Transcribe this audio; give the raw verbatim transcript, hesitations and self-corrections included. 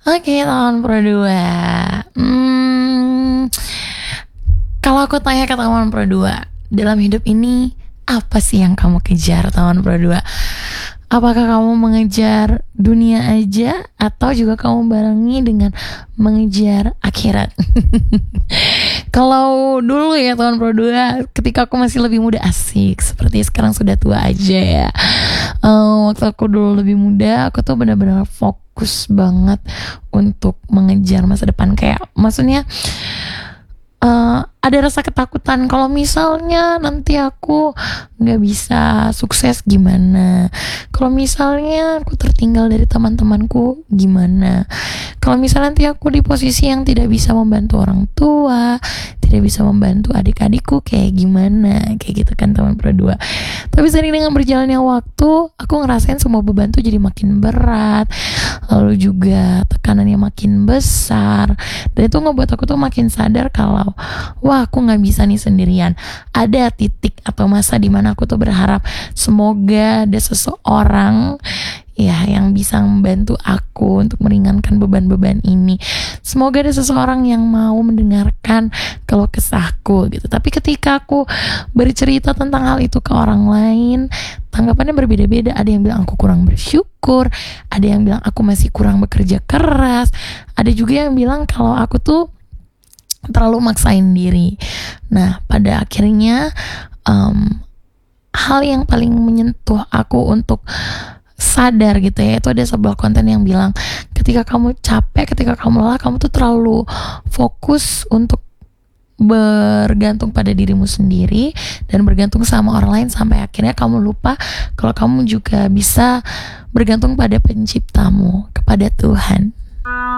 Oke, tahun Pro dua. Hmm, kalau aku tanya ke tahun Pro dua, dalam hidup ini apa sih yang kamu kejar tahun Pro dua? Apakah kamu mengejar dunia aja atau juga kamu barengi dengan mengejar akhirat? Kalau dulu ya tahun Pro dua, ketika aku masih lebih muda, asik seperti sekarang sudah tua aja ya. Uh, waktu aku dulu lebih muda, aku tuh benar-benar fokus banget untuk mengejar masa depan. Kayak maksudnya uh, ada rasa ketakutan kalau misalnya nanti aku nggak bisa sukses gimana, kalau misalnya aku tertinggal dari teman-temanku gimana, kalau misalnya nanti aku di posisi yang tidak bisa membantu orang tua, tidak bisa membantu adik-adikku kayak gimana, kayak gitu kan teman Pro dua. Tapi sering dengan berjalannya waktu, aku ngerasain semua beban tuh jadi makin berat, lalu juga tekanannya makin besar, dan itu ngebuat aku tuh makin sadar kalau wah, aku nggak bisa nih sendirian. Ada titik atau masa di mana aku tuh berharap semoga ada seseorang ya yang bisa membantu aku untuk meringankan beban-beban ini. Semoga ada seseorang yang mau mendengarkan keluh kesahku gitu. Tapi ketika aku bercerita tentang hal itu ke orang lain, tanggapannya berbeda-beda. Ada yang bilang aku kurang bersyukur, ada yang bilang aku masih kurang bekerja keras, ada juga yang bilang kalau aku tuh terlalu maksain diri. Nah, pada akhirnya um, hal yang paling menyentuh aku untuk sadar gitu ya, itu ada sebuah konten yang bilang ketika kamu capek, ketika kamu lelah, kamu tuh terlalu fokus untuk bergantung pada dirimu sendiri dan bergantung sama orang lain sampai akhirnya kamu lupa kalau kamu juga bisa bergantung pada penciptamu, kepada Tuhan.